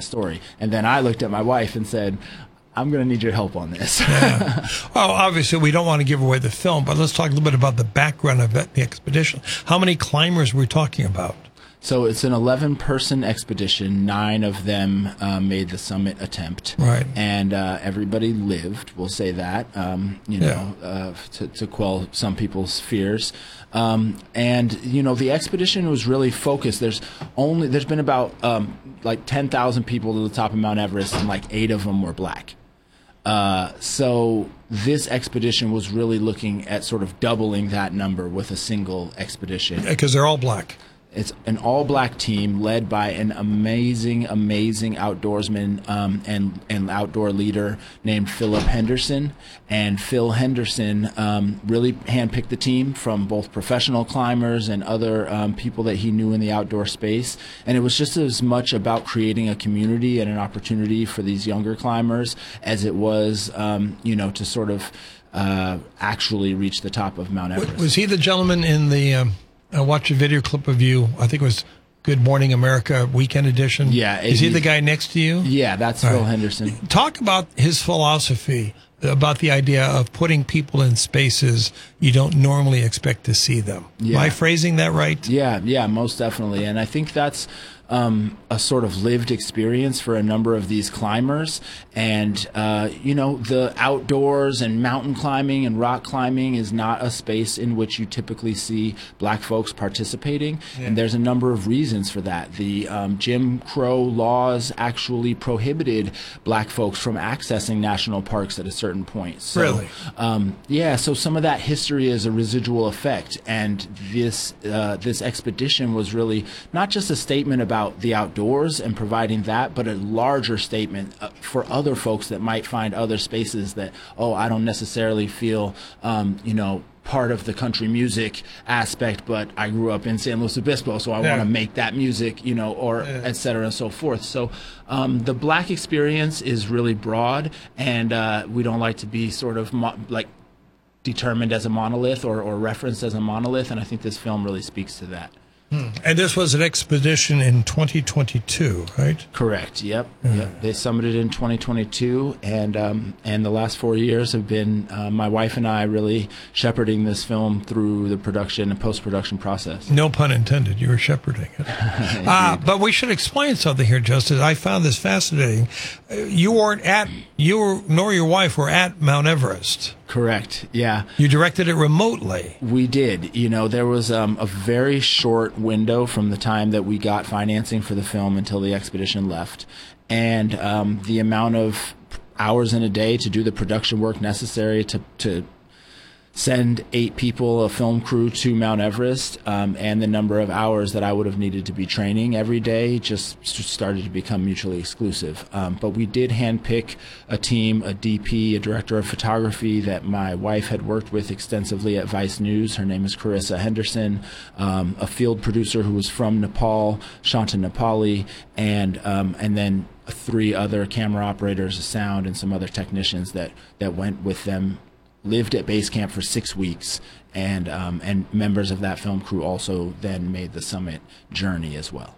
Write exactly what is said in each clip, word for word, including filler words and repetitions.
story. And then I looked at my wife and said, I'm going to need your help on this. Yeah. Well, obviously, we don't want to give away the film, but let's talk a little bit about the background of the expedition. How many climbers were we talking about? So it's an eleven-person expedition. Nine of them uh, made the summit attempt. Right. And uh, everybody lived, we'll say that, um, you know, yeah. uh, to, to quell some people's fears. Um, and, you know, the expedition was really focused. There's only, there's been about um, like ten thousand people to the top of Mount Everest, and like eight of them were black. Uh, so this expedition was really looking at sort of doubling that number with a single expedition. Because they're all black. It's an all-black team led by an amazing, amazing outdoorsman um, and, and outdoor leader named Philip Henderson. And Phil Henderson um, really handpicked the team from both professional climbers and other um, people that he knew in the outdoor space. And it was just as much about creating a community and an opportunity for these younger climbers as it was, um, you know, to sort of uh, actually reach the top of Mount Everest. Was he the gentleman in the... Um I watched a video clip of you. I think it was Good Morning America Weekend Edition. Yeah. Is he the guy next to you? Yeah, that's All Phil right. Henderson. Talk about his philosophy, about the idea of putting people in spaces you don't normally expect to see them. Yeah. Am I phrasing that right? Yeah, yeah, most definitely. And I think that's um, a sort of lived experience for a number of these climbers. And, uh, you know, the outdoors and mountain climbing and rock climbing is not a space in which you typically see black folks participating. Yeah. And there's a number of reasons for that. The um, Jim Crow laws actually prohibited black folks from accessing national parks at a certain point. So, really? Um, yeah, so some of that history is a residual effect. And this, uh, this expedition was really not just a statement about the outdoors and providing that, but a larger statement uh, for other folks that might find other spaces that, oh, I don't necessarily feel, um, you know, part of the country music aspect, but I grew up in San Luis Obispo, so I yeah. want to make that music, you know, or yeah. et cetera and so forth. So um, the black experience is really broad, and uh, we don't like to be sort of mo- like determined as a monolith or, or referenced as a monolith, and I think this film really speaks to that. Hmm. And this was an expedition in twenty twenty-two, right? Correct. Yep. Mm. Yep. They summited in twenty twenty-two, and um, and the last four years have been uh, my wife and I really shepherding this film through the production and post-production process. No pun intended. You were shepherding it. uh, but we should explain something here, Justice. I found this fascinating. You weren't at you were, nor your wife were at Mount Everest. Correct. Yeah. You directed it remotely. We did. You know, there was um, a very short window from the time that we got financing for the film until the expedition left. And um, the amount of hours in a day to do the production work necessary to, to send eight people, a film crew, to Mount Everest, um, and the number of hours that I would have needed to be training every day just started to become mutually exclusive. Um, but we did handpick a team, a D P, a director of photography that my wife had worked with extensively at Vice News. Her name is Carissa Henderson, um, a field producer who was from Nepal, Shanta Nepali, and um, and then three other camera operators, a sound, and some other technicians that, that went with them, lived at base camp for six weeks, and um, and members of that film crew also then made the summit journey as well.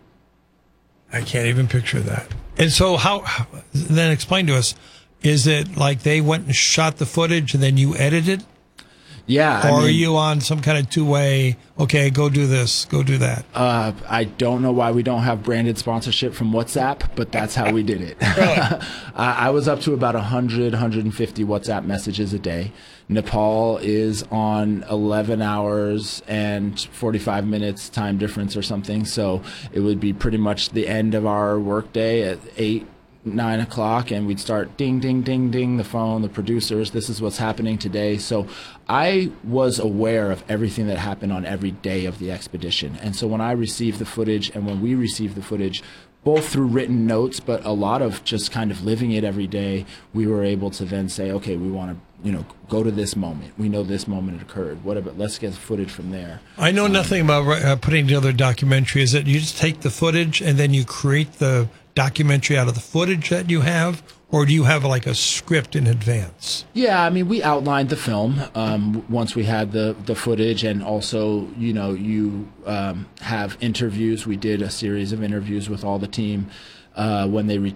I can't even picture that. And so how, how then explain to us, is it like they went and shot the footage and then you edited? Yeah. Or I mean, are you on some kind of two-way, okay, go do this, go do that? Uh, I don't know why we don't have branded sponsorship from WhatsApp, but that's how we did it. Really? I was up to about one hundred, one hundred fifty WhatsApp messages a day. Nepal is on eleven hours and forty-five minutes time difference or something, so it would be pretty much the end of our workday at eight, nine o'clock, and we'd start ding, ding, ding, ding, the phone, the producers, this is what's happening today. So I was aware of everything that happened on every day of the expedition. And so when I received the footage and when we received the footage, both through written notes, but a lot of just kind of living it every day, we were able to then say, okay, we want to, you know, go to this moment. We know this moment occurred. What about, let's get footage from there. I know um, nothing about uh, putting together a documentary. Is that you just take the footage and then you create the documentary out of the footage that you have, or do you have like a script in advance? Yeah, I mean, we outlined the film um, once we had the, the footage, and also, you know, you um, have interviews. We did a series of interviews with all the team uh, when they returned.